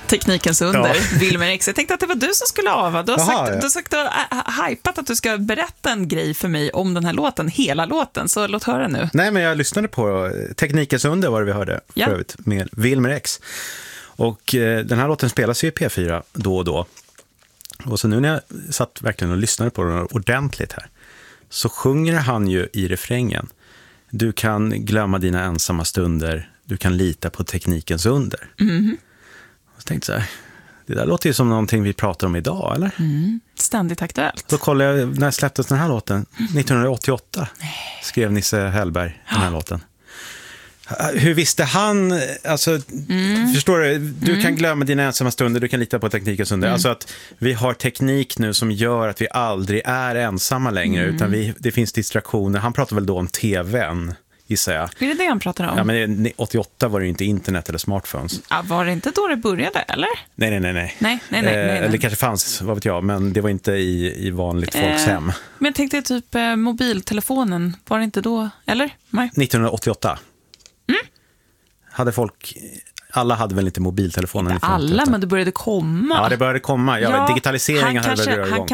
Teknikens under, Wilmer X. Jag tänkte att det var du som skulle ava. Du har sagt hypat att du ska berätta en grej för mig om den här låten, hela låten, så låt höra nu. Nej, men jag lyssnade på Teknikens under var det vi hörde för övrigt, med Wilmer X. Och den här låten spelas ju i P4 då och då. Och så nu när jag satt verkligen och lyssnade på den ordentligt här, så sjunger han ju i refrängen: du kan glömma dina ensamma stunder, du kan lita på teknikens under. Och så tänkte jag så här, det där låter ju som någonting vi pratar om idag, eller? Ständigt aktuellt. Då kollade jag när släpptes den här låten. 1988 skrev Nisse Hellberg den här låten. Hur visste han, alltså, förstår du kan glömma dina ensamma stunder, du kan lita på teknikens under. Alltså att vi har teknik nu som gör att vi aldrig är ensamma längre, utan det finns distraktioner. Han pratar väl då om tvn, gissar jag. Är det han pratar om? Ja, men 88 var det ju inte internet eller smartphones. Ja, var det inte då det började, eller? Nej. Eller kanske fanns, vad vet jag, men det var inte i vanligt folks hem. Men jag tänkte typ mobiltelefonen, var det inte då, eller? Nej. 1988. Hade folk, alla hade väl inte mobiltelefonen? Inte alla, men det började komma. Ja, det började komma. Digitaliseringen hade väl rört igång.